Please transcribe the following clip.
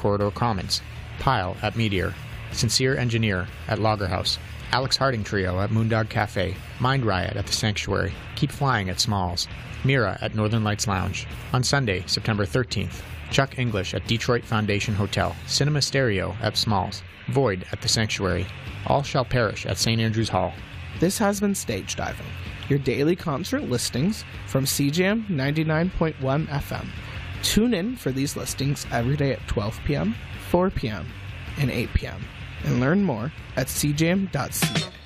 Corridor Commons, Pile at Meteor, Sincere Engineer at Loggerhouse, Alex Harding Trio at Moondog Cafe, Mind Riot at The Sanctuary, Keep Flying at Smalls, Mira at Northern Lights Lounge. On Sunday, September 13th, Chuck English at Detroit Foundation Hotel, Cinema Stereo at Smalls, Void at The Sanctuary, All Shall Perish at St. Andrews Hall. This has been Stage Diving, your daily concert listings from CJAM 99.1 FM. Tune in for these listings every day at 12 p.m., 4 p.m., and 8 p.m. and learn more at cjam.ca.